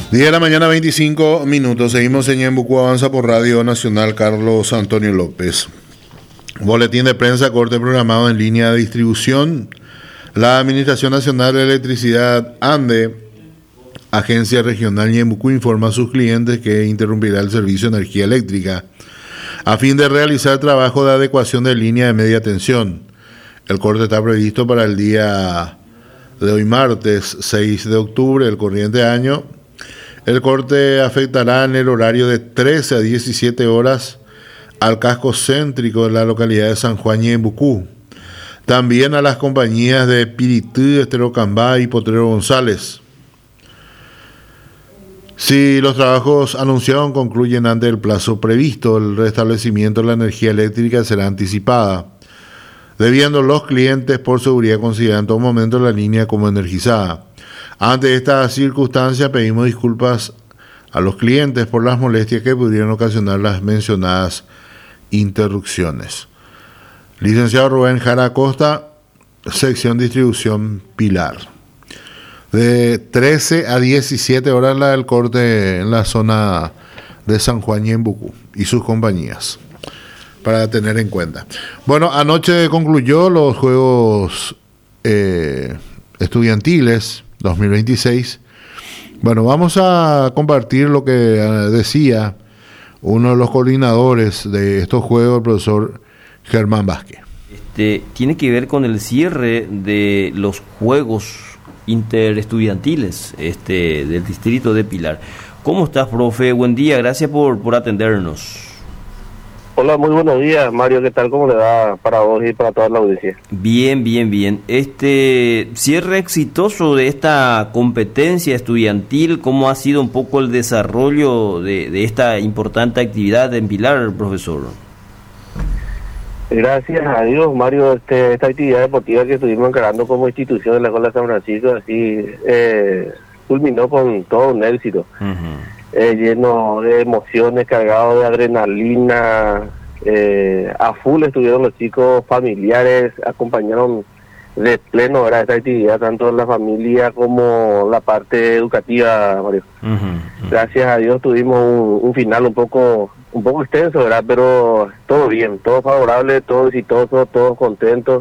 10 de la mañana, 25 minutos. Seguimos en Ñembucú Avanza por Radio Nacional. Carlos Antonio López. Boletín de prensa, corte programado en línea de distribución. La Administración Nacional de Electricidad, ANDE, Agencia Regional Ñembucú, informa a sus clientes que interrumpirá el servicio de energía eléctrica a fin de realizar trabajo de adecuación de línea de media tensión. El corte está previsto para el día de hoy, martes 6 de octubre del corriente año. El corte afectará en el horario de 13 a 17 horas al casco céntrico de la localidad de San Juan Ñembucú. También a las compañías de Piritú, Esterocambá y Potrero González. Si los trabajos anunciados concluyen antes del plazo previsto, el restablecimiento de la energía eléctrica será anticipada, debiendo los clientes por seguridad considerar en todo momento la línea como energizada. Ante esta circunstancia, pedimos disculpas a los clientes por las molestias que pudieron ocasionar las mencionadas interrupciones. Licenciado Rubén Jara Acosta, sección distribución Pilar. De 13 a 17 horas la del corte en la zona de San Juan Ñembucú y sus compañías, para tener en cuenta. Bueno, anoche concluyó los Juegos Estudiantiles 2026. Bueno, vamos a compartir lo que decía uno de los coordinadores de estos Juegos, el profesor Germán Vázquez. Tiene que ver con el cierre de los Juegos Interestudiantiles del distrito de Pilar. ¿Cómo estás, profe? Buen día, gracias por atendernos. Hola, muy buenos días, Mario. ¿Qué tal? ¿Cómo le va para vos y para toda la audiencia? Bien. Cierre exitoso de esta competencia estudiantil. ¿Cómo ha sido un poco el desarrollo de esta importante actividad en Pilar, profesor? Gracias a Dios, Mario. Esta actividad deportiva que estuvimos encarando como institución en la Escuela San Francisco, así culminó con todo un éxito. Lleno de emociones, cargado de adrenalina, a full estuvieron los chicos, familiares, acompañaron de pleno, ¿verdad?, esta actividad, tanto la familia como la parte educativa, Mario. Gracias a Dios tuvimos un final un poco extenso, ¿verdad?, pero todo bien, todo favorable, todo exitoso, todos contentos,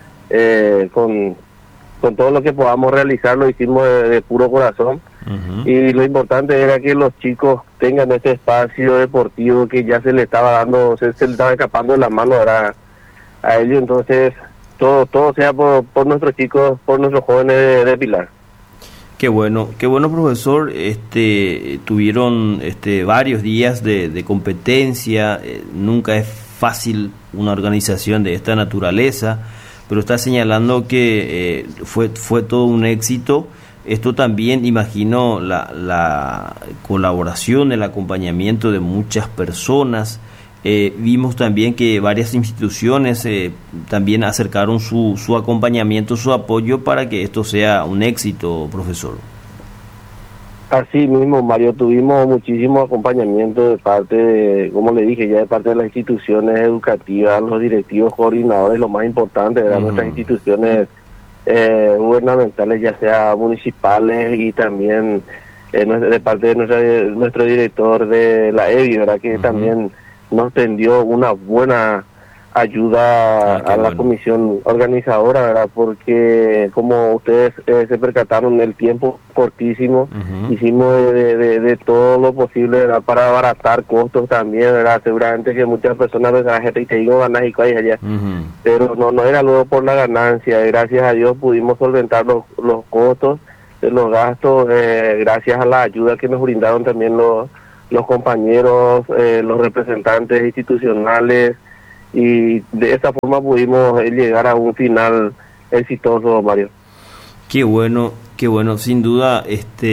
con todo lo que podamos realizar lo hicimos de puro corazón. Y lo importante era que los chicos tengan ese espacio deportivo que ya se le estaba dando, se le estaba escapando de la mano, ¿verdad?, a ellos. Entonces todo sea por nuestros chicos, por nuestros jóvenes de Pilar. Qué bueno, profesor. Tuvieron varios días de competencia. Nunca es fácil una organización de esta naturaleza, pero está señalando que fue todo un éxito. Esto también, imagino, la colaboración, el acompañamiento de muchas personas. Vimos también que varias instituciones también acercaron su acompañamiento, su apoyo para que esto sea un éxito, profesor. Así mismo, Mario, tuvimos muchísimo acompañamiento de parte de, como le dije, ya de parte de las instituciones educativas, los directivos, coordinadores, lo más importante, de nuestras instituciones gubernamentales, ya sea municipales, y también de parte de nuestro director de la EBI, ¿verdad?, que también nos tendió una buena ayuda a la comisión organizadora, ¿verdad?, porque como ustedes se percataron, el tiempo cortísimo, hicimos de todo lo posible, ¿verdad?, para abaratar costos también, ¿verdad? Seguramente que muchas personas pensarán, gente, y te digo ganas y calles allá, pero no era luego por la ganancia. Gracias a Dios pudimos solventar los costos de los gastos, gracias a la ayuda que nos brindaron también los compañeros, los representantes institucionales, y de esta forma pudimos llegar a un final exitoso, Mario. Qué bueno, sin duda,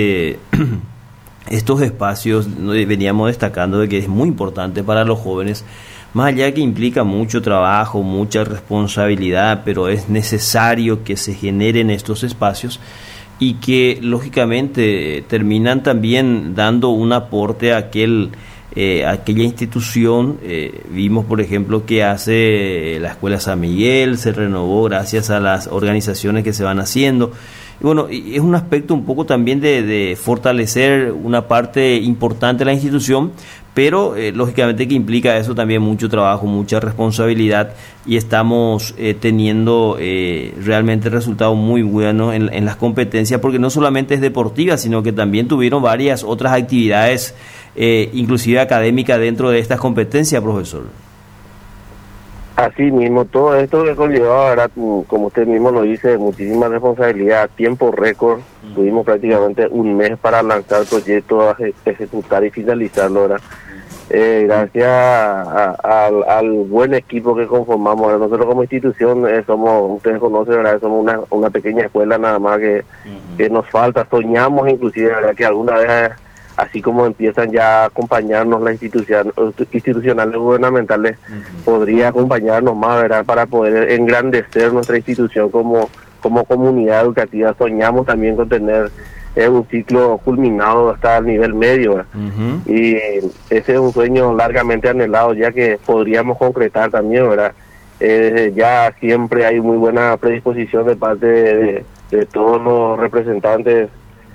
estos espacios veníamos destacando de que es muy importante para los jóvenes, más allá que implica mucho trabajo, mucha responsabilidad, pero es necesario que se generen estos espacios y que lógicamente terminan también dando un aporte a aquella institución. Vimos, por ejemplo, que hace la Escuela San Miguel, se renovó gracias a las organizaciones que se van haciendo. Y bueno, y es un aspecto un poco también de fortalecer una parte importante de la institución, pero lógicamente que implica eso también mucho trabajo, mucha responsabilidad, y estamos teniendo realmente resultados muy buenos en las competencias, porque no solamente es deportiva, sino que también tuvieron varias otras actividades, inclusive académicas, dentro de estas competencias, profesor. Así mismo, todo esto que conllevaba, ¿verdad? Como usted mismo lo dice, muchísima responsabilidad, tiempo récord. Tuvimos prácticamente un mes para lanzar el proyecto, ejecutar y finalizarlo, ¿verdad? Gracias al buen equipo que conformamos, ¿verdad? Nosotros como institución somos, ustedes conocen, ¿verdad? Somos una pequeña escuela nada más que nos falta. Soñamos inclusive, ¿verdad? Que alguna vez, así como empiezan ya a acompañarnos las institucionales gubernamentales, podría acompañarnos más, ¿verdad? Para poder engrandecer nuestra institución como comunidad educativa. Soñamos también con tener un ciclo culminado hasta el nivel medio, ¿verdad? Y ese es un sueño largamente anhelado, ya que podríamos concretar también, ¿verdad? Ya siempre hay muy buena predisposición de parte de todos los representantes,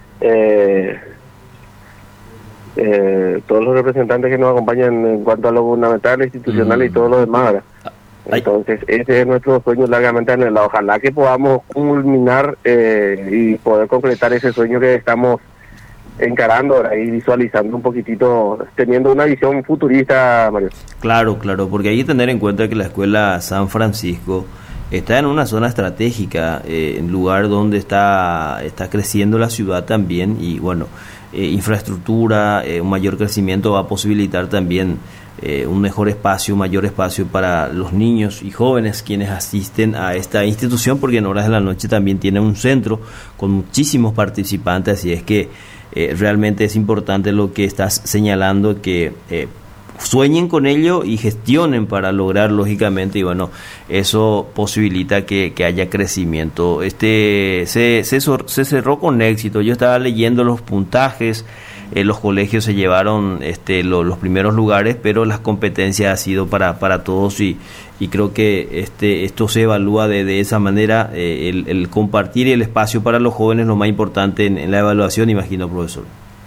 todos los representantes que nos acompañan en cuanto a lo gubernamental, institucional y todo lo demás, ¿verdad? Entonces ese es nuestro sueño largamente anhelado. Ojalá que podamos culminar y poder concretar ese sueño que estamos encarando, ¿verdad? Y visualizando un poquitito, teniendo una visión futurista, Mario. Claro, porque hay que tener en cuenta que la escuela San Francisco está en una zona estratégica, en lugar donde está creciendo la ciudad también, y bueno, infraestructura, un mayor crecimiento va a posibilitar también un mejor espacio, mayor espacio para los niños y jóvenes quienes asisten a esta institución, porque en horas de la noche también tiene un centro con muchísimos participantes, así es que realmente es importante lo que estás señalando, que sueñen con ello y gestionen para lograr, lógicamente, y bueno, eso posibilita que haya crecimiento. Se cerró con éxito. Yo estaba leyendo los puntajes, los colegios se llevaron los primeros lugares, pero las competencias ha sido para todos, y creo que esto se evalúa de esa manera, el compartir y el espacio para los jóvenes, lo más importante en la evaluación, imagino, profesor.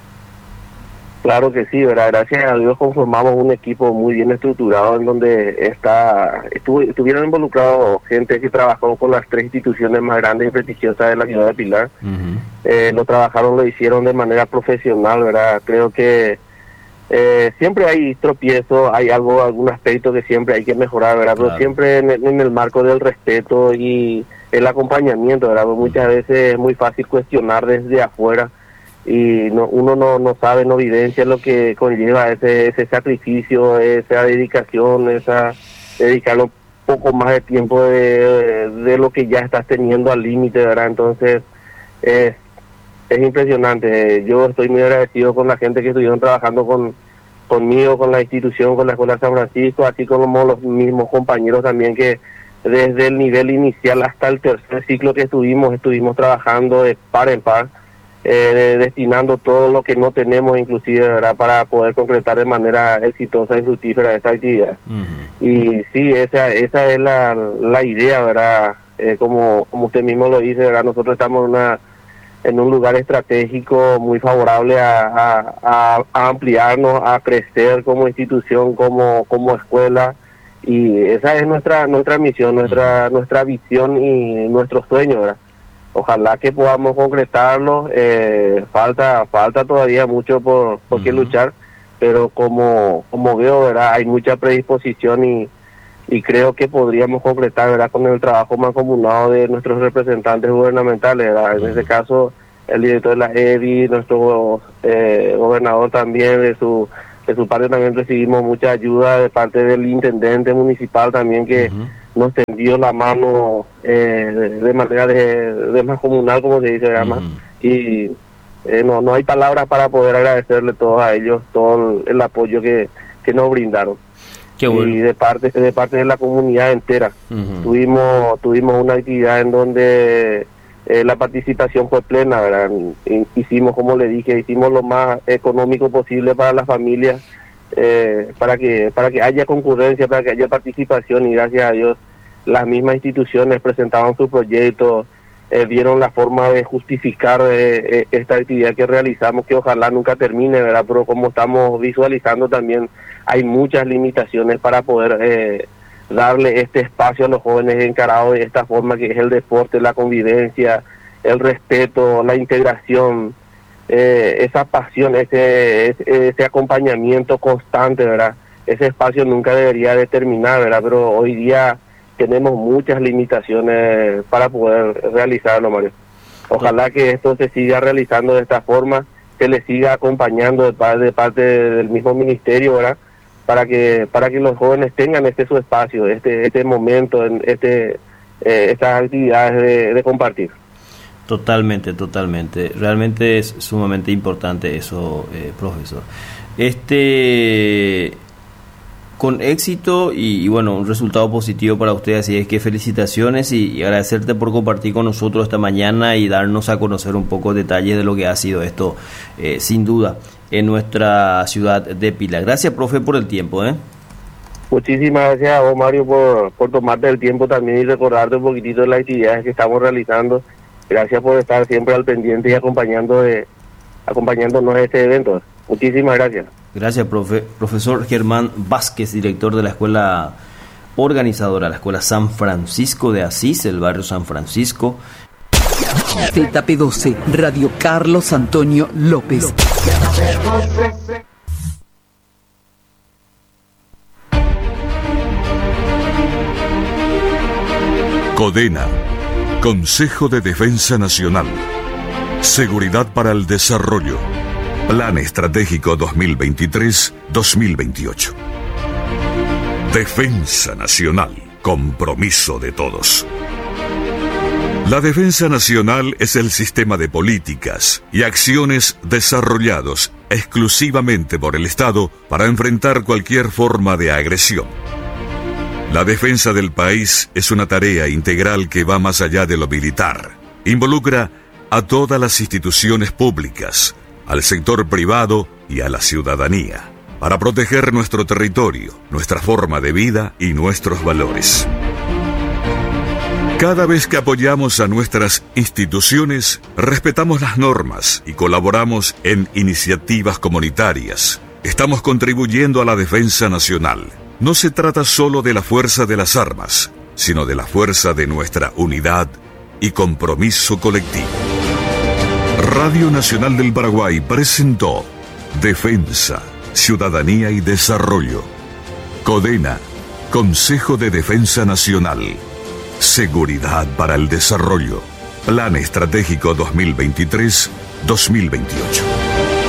Claro que sí, ¿verdad? Gracias a Dios conformamos un equipo muy bien estructurado, en donde estuvieron involucrados gente que trabajó con las 3 instituciones más grandes y prestigiosas de la ciudad de Pilar. Lo hicieron de manera profesional, ¿verdad? Creo que siempre hay tropiezos, hay algún aspecto que siempre hay que mejorar, ¿verdad? Pero siempre en el marco del respeto y el acompañamiento, ¿verdad? Muchas veces es muy fácil cuestionar desde afuera, y uno no sabe, no vivencia lo que conlleva ese sacrificio, esa dedicación, dedicarle un poco más de tiempo de lo que ya estás teniendo al límite, ¿verdad? Entonces es impresionante. Yo estoy muy agradecido con la gente que estuvieron trabajando conmigo, con la institución, con la Escuela San Francisco, así como los mismos compañeros también, que desde el nivel inicial hasta el tercer ciclo que estuvimos trabajando de par en par, destinando todo lo que no tenemos, inclusive, ¿verdad?, para poder concretar de manera exitosa y fructífera esta actividad. Y sí, esa es la idea, ¿verdad? Como usted mismo lo dice, ¿verdad? Nosotros estamos en un lugar estratégico muy favorable a ampliarnos, a crecer como institución, como escuela, y esa es nuestra misión, nuestra visión y nuestro sueño, ¿verdad? Ojalá que podamos concretarlo. Falta todavía mucho por qué luchar, pero como veo, ¿verdad?, hay mucha predisposición, y creo que podríamos concretar, ¿verdad?, con el trabajo mancomunado de nuestros representantes gubernamentales, ¿verdad? En este caso, el director de la EDI, nuestro gobernador también, de su parte también recibimos mucha ayuda de parte del intendente municipal también, que nos tendió la mano de manera de más comunal, como se dice, ¿verdad? Y no hay palabras para poder agradecerle todos a ellos todo el apoyo que nos brindaron. Qué bueno. Y de parte de la comunidad entera. Tuvimos una actividad en donde la participación fue plena, ¿verdad? Hicimos, como le dije, lo más económico posible para las familias, para que haya concurrencia, para que haya participación, y gracias a Dios las mismas instituciones presentaban sus proyectos, vieron la forma de justificar esta actividad que realizamos, que ojalá nunca termine, ¿verdad? Pero como estamos visualizando también, hay muchas limitaciones para poder darle este espacio a los jóvenes encarados de esta forma, que es el deporte, la convivencia, el respeto, la integración, esa pasión, ese acompañamiento constante, ¿verdad? Ese espacio nunca debería de terminar, ¿verdad? Pero hoy día tenemos muchas limitaciones para poder realizarlo, Mario. Ojalá que esto se siga realizando de esta forma, se le siga acompañando de parte del mismo ministerio, ¿verdad? Para que los jóvenes tengan su espacio, este momento, estas actividades de compartir. Totalmente. Realmente es sumamente importante eso, profesor. Con éxito y bueno, un resultado positivo para usted, así es que felicitaciones y agradecerte por compartir con nosotros esta mañana y darnos a conocer un poco detalles de lo que ha sido esto, sin duda, en nuestra ciudad de Pilar. Gracias, profe, por el tiempo. Muchísimas gracias a vos, Mario, por tomarte el tiempo también y recordarte un poquitito de las actividades que estamos realizando. Gracias por estar siempre al pendiente y acompañándonos en este evento. Muchísimas gracias. Gracias, profesor Germán Vázquez, director de la escuela organizadora, la Escuela San Francisco de Asís, el barrio San Francisco. ZP12, Radio Carlos Antonio López. CODENA, Consejo de Defensa Nacional. Seguridad para el Desarrollo. Plan Estratégico 2023-2028. Defensa Nacional. Compromiso de todos. La defensa nacional es el sistema de políticas y acciones desarrollados exclusivamente por el Estado para enfrentar cualquier forma de agresión. La defensa del país es una tarea integral que va más allá de lo militar. Involucra a todas las instituciones públicas, al sector privado y a la ciudadanía, para proteger nuestro territorio, nuestra forma de vida y nuestros valores. Cada vez que apoyamos a nuestras instituciones, respetamos las normas y colaboramos en iniciativas comunitarias. Estamos contribuyendo a la defensa nacional. No se trata solo de la fuerza de las armas, sino de la fuerza de nuestra unidad y compromiso colectivo. Radio Nacional del Paraguay presentó Defensa, Ciudadanía y Desarrollo. CODENA, Consejo de Defensa Nacional. Seguridad para el Desarrollo. Plan Estratégico 2023-2028.